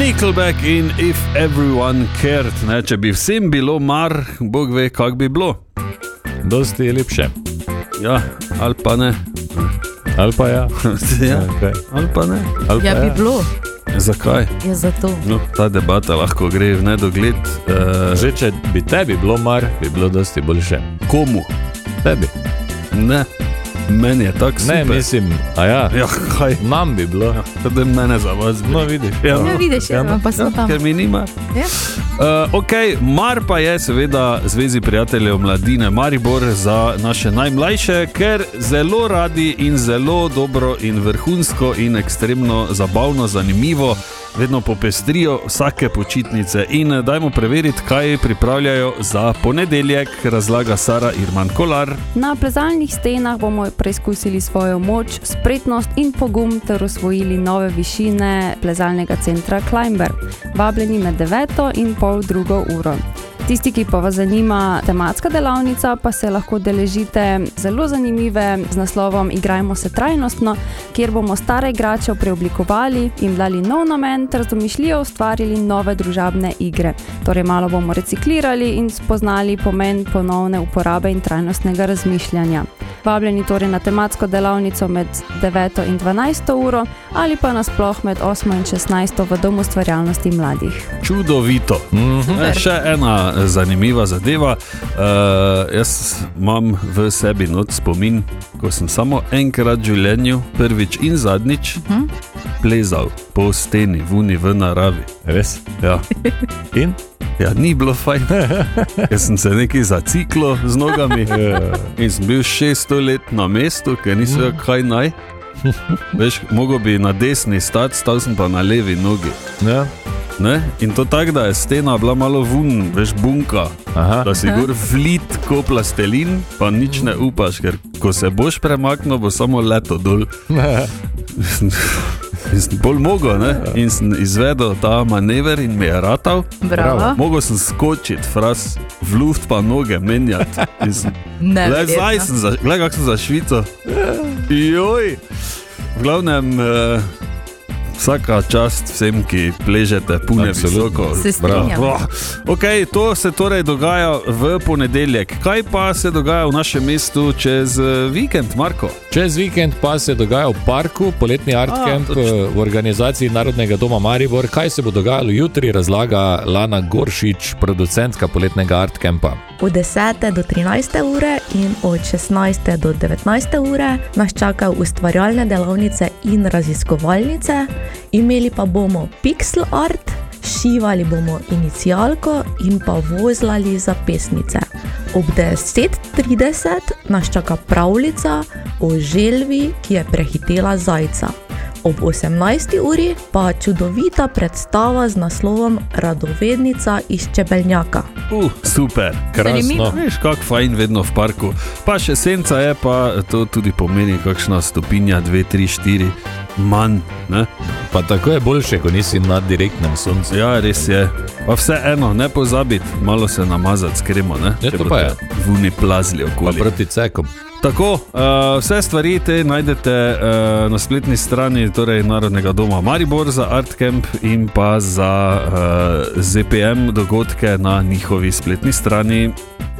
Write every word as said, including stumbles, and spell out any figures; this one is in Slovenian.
Nickelback in If Everyone Cared, ne, če bi vsem bilo mar, Bog ve, kak bi bilo. Dosti je lepše. Ja, ali pa ne. Ali pa ja. Ja, okay. ali pa ne. Ali pa ja, bi ja. bilo. Zakaj? Ja, zato. No, ta debata lahko gre v nedogled. Uh, Že če bi tebi bilo mar, bi bilo dosti boljše. Komu? Tebi. Ne. Meni je tak super. Ne, mislim, a ja, ja kaj? Nam bi bilo. Ja, da mene za vas bi. No, vidiš. Ja, ja vidiš, ja, pa smo ja, tam. Ker mi nima. Ja. Uh, ok, mar pa je seveda Zvezi prijateljev mladine Maribor za naše najmlajše, ker zelo radi in zelo dobro in vrhunsko in ekstremno zabavno, zanimivo vedno popestrijo vsake počitnice. In dajmo preveriti, kaj pripravljajo za ponedeljek, razlaga Sara Irman Kolar. Na plezalnih stenah bomo preizkusili svojo moč, spretnost in pogum ter osvojili nove višine plezalnega centra Climber. Vabljeni med deveto in pol drugo uro. Tisti, ki pa vas zanima tematska delavnica, pa se lahko deležite zelo zanimive z naslovom Igrajmo se trajnostno, kjer bomo stare igrače preoblikovali, jim dali nov namen ter z domišljijo ustvarili nove družabne igre. Torej malo bomo reciklirali in spoznali pomen ponovne uporabe in trajnostnega razmišljanja. Vabljeni torej na tematsko delavnico med deveto in dvanajsto uro ali pa nasploh med osmo in šestnajsto v Domu ustvarjalnosti mladih. Čudovito. Mm-hmm. E, še ena zanimiva zadeva. Uh, jaz imam v sebi not spomin, ko sem samo enkrat v življenju, prvič in zadnjič, uh-huh. plezal po steni, vuni v naravi. Res? Ja. In? Ja, ni bilo fajn. Jaz sem se nekaj zaciklo z nogami in sem bil šeststo let na mestu, ker nisem vedel, kaj naj. Veš, mogo bi na desni stati, stal sem pa na levi nogi. Ja. Ne? In to tak, da je stena bila malo vun, veš, bunka. Aha. Da si gor vlit ko plastelin, pa nič ne upaš, ker ko se boš premaknil, bo samo leto dol. In sem bolj mogo, ne? In sem izvedel ta manever in mi je ratal. Bravo. Mogo sem skočiti, fras, v luft pa noge menjati. Glej, zdaj sem za, glej, kak sem za Švico. Joj. V glavnem, eh, vsaka čast vsem, ki pležete pune visoko. Se strinjam. Ok, to se torej dogaja v ponedeljek. Kaj pa se dogaja v našem mestu čez vikend, Marko? Čez vikend pa se dogaja v parku, poletni art A, camp točno. v organizaciji Narodnega doma Maribor. Kaj se bo dogajalo jutri, razlaga Lana Goršič, producentka poletnega art campa. Od desete do trinajste ure in od šestnajste do devetnajste ure nas čakajo ustvarjalne delavnice in raziskovalnice. Imeli pa bomo pixel art, šivali bomo inicialko in pa vozlali zapestnice. Ob deset trideset nas čaka pravljica o želvi, ki je prehitela zajca. Ob osemnajsti uri pa čudovita predstava z naslovom Radovednica iz Čebeljnjaka. Uh, super, krasno. Veš, kak fajn vedno v parku. Pa še senca je, pa to tudi pomeni kakšna stopinja, dve, tri, štiri, manj, ne? Pa tako je boljše, ko nisi na direktnem soncu. Ja, res je. Pa vse eno, ne pozabiti, malo se namazati s kremo, ne? Ja, to pa je. Vuni plazli okoli. Pa proti cekom. Tako, uh, vse stvari te najdete uh, na spletni strani torej Narodnega doma Maribor za Art Camp in pa za uh, Z P M dogodke na njihovi spletni strani.